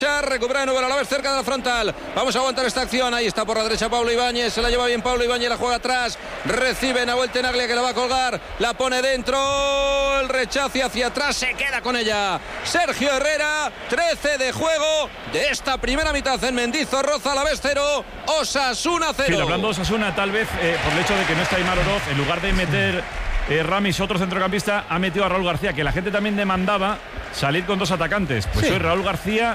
Recupera de nuevo a la vez cerca de la frontal. Vamos a aguantar esta acción. Ahí está por la derecha Pablo Ibáñez. Se la lleva bien Pablo Ibáñez. La juega atrás. Recibe Nahuel Tenaglia, que la va a colgar. La pone dentro. El rechace hacia atrás. Se queda con ella Sergio Herrera. 13 de juego de esta primera mitad en Mendizorroza. Alavés 0, Osasuna 0. Sí, hablando de Osasuna, tal vez por el hecho de que no está Aimar Oroz, en lugar de meter Ramis, otro centrocampista, ha metido a Raúl García, que la gente también demandaba salir con dos atacantes. Pues hoy Raúl García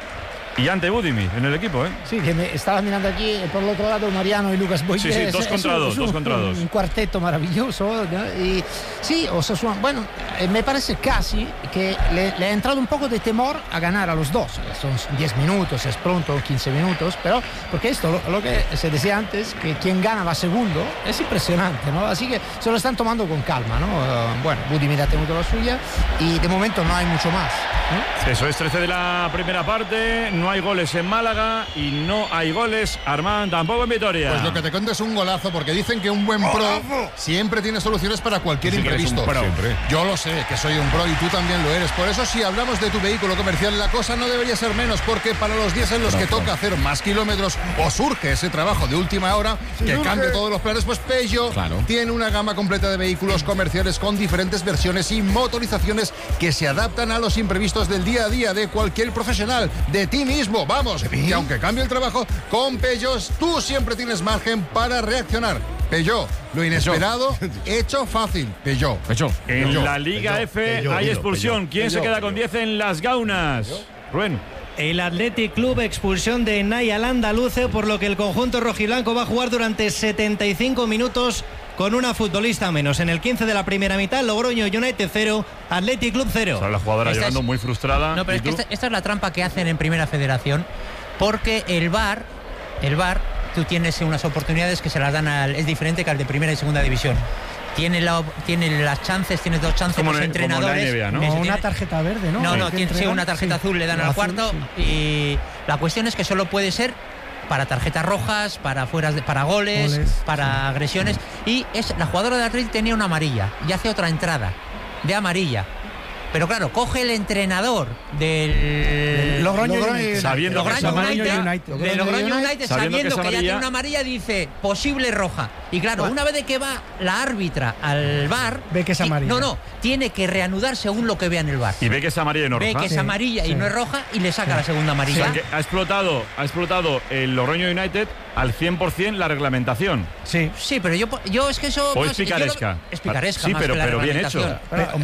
y Ante Budimir en el equipo, ¿eh? Sí, que me estaba mirando aquí por el otro lado Mariano y Lucas Boyer. Sí, dos contra dos. Un cuarteto maravilloso, ¿no? Y sí, Osasuna, bueno, me parece casi que le ha entrado un poco de temor a ganar a los dos. Son 10 minutos, es pronto, 15 minutos, pero porque esto, lo que se decía antes, que quien gana va segundo, es impresionante, ¿no? Así que se lo están tomando con calma, ¿no? Bueno, Budimir ha tenido la suya y de momento no hay mucho más, ¿no? Eso es 13 de la primera parte. No hay goles en Málaga y no hay goles, Armand, tampoco en Vitoria. Pues lo que te cuento es un golazo, porque dicen que un buen pro siempre tiene soluciones para cualquier imprevisto. Yo lo sé, que soy un pro y tú también lo eres. Por eso, si hablamos de tu vehículo comercial, la cosa no debería ser menos, porque para los días en los que toca hacer más kilómetros o surge ese trabajo de última hora que cambie todos los planes, pues Peugeot tiene una gama completa de vehículos comerciales con diferentes versiones y motorizaciones que se adaptan a los imprevistos del día a día de cualquier profesional, de ti mismo. Vamos, y aunque cambie el trabajo, con Peugeot tú siempre tienes margen para reaccionar. Peugeot, lo inesperado, hecho fácil. Peugeot. En la Liga F hay expulsión. ¿Quién se queda con 10 en las gaunas? Rubén. El Athletic Club, expulsión de Naya al andaluce, por lo que el conjunto rojiblanco va a jugar durante 75 minutos con una futbolista menos. En el 15 de la primera mitad, Logroño United 0, Athletic Club 0. La jugadora llorando muy frustrada. No, pero es que esta es la trampa que hacen en Primera Federación, porque el VAR, tú tienes unas oportunidades que se las dan es diferente que al de Primera y Segunda División. Tiene las chances, tienes dos chances como los entrenadores. Como la NBA, ¿no? Una tarjeta verde, ¿no? No, tiene una tarjeta azul, le dan al cuarto. Sí. Y la cuestión es que solo puede ser para tarjetas rojas, para goles, para agresiones. Y la jugadora de Athletic tenía una amarilla y hace otra entrada de amarilla. Pero claro, coge el entrenador del Logroño United, sabiendo que ya tiene una amarilla, dice posible roja. Y claro, una vez de que va la árbitra al VAR, ve que es amarilla. Tiene que reanudar según lo que vea en el VAR. Y ve que es amarilla y no roja. Ve que es amarilla y no es roja y le saca la segunda amarilla. O sea, que ha explotado el Logroño United al 100% la reglamentación. Sí, pero yo es que eso... O es picaresca. Es picaresca. Sí, más pero bien hecho.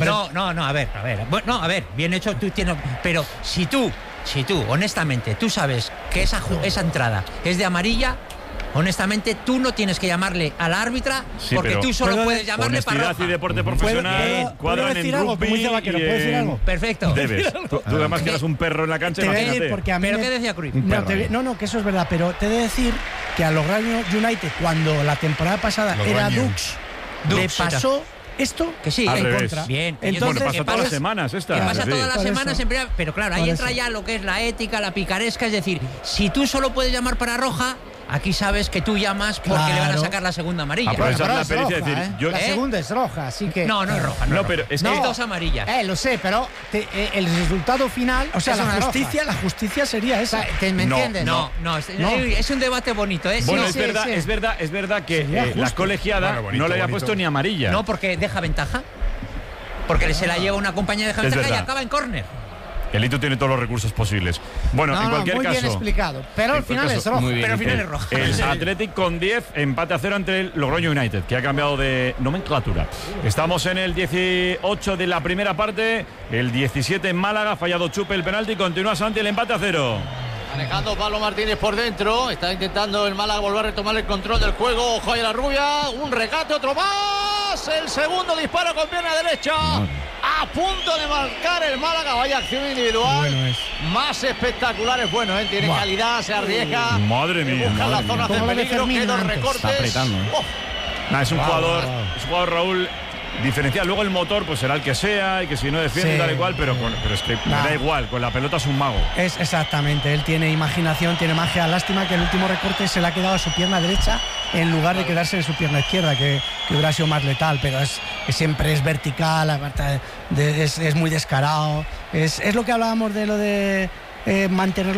No, a ver, bien hecho, tú tienes... Pero si tú, honestamente, tú sabes que esa entrada es de amarilla, honestamente, tú no tienes que llamarle a la árbitra, porque tú solo puedes llamarle para roja. Honestidad y deporte profesional cuadran en rugby. ¿Puedo decir algo? Perfecto. Debes. Tú además que eras un perro en la cancha, imagínate. ¿Pero qué decía Cruyff? No, que eso es verdad, pero te he de decir que a Logroño United, cuando la temporada pasada era Dux, le pasó esto que sí, en contra. Bien. Entonces, pasa todas las semanas esta. Que pasa todas las semanas en primera, pero claro, ahí entra ya lo que es la ética, la picaresca, es decir, si tú solo puedes llamar para roja, aquí sabes que tú llamas porque le van a sacar la segunda amarilla. La pericia, roja, decir, la segunda es roja, así que... No es roja. No, pero es que... Es dos amarillas. Lo sé, pero el resultado final, o sea, la justicia sería esa. ¿Me entiendes? No. Es un debate bonito, ¿eh? Bueno, es verdad que la colegiada no le había puesto ni amarilla. No, porque deja ventaja. Porque se la lleva una compañía de ventaja y acaba en córner. El Itu tiene todos los recursos posibles. Bueno, en cualquier caso... Muy bien explicado, pero al final es rojo. Pero al final es rojo. El Athletic con 10, empate a 0 ante el Logroño United, que ha cambiado de nomenclatura. Estamos en el 18 de la primera parte, el 17 en Málaga, ha fallado Chupe el penalti, continúa Santi el empate a 0. Manejando Pablo Martínez por dentro, está intentando el Málaga volver a retomar el control del juego. Ojo ahí a la rubia, un regate, otro más, el segundo disparo con pierna derecha, a punto de marcar el Málaga. Vaya acción individual, más espectacular es bueno, tiene calidad, se arriesga, madre mía, busca las zonas de peligro, que los recortes. Está apretando, es un jugador, Raúl, diferencial. Luego el motor pues será el que sea, y que si no defiende tal y cual, pero es que me da igual, con la pelota es un mago. Es exactamente, él tiene imaginación, tiene magia. Lástima que el último recorte se le ha quedado a su pierna derecha en lugar de quedarse en su pierna izquierda, que hubiera sido más letal, pero siempre es vertical, es muy descarado. Es lo que hablábamos de lo de mantenerlo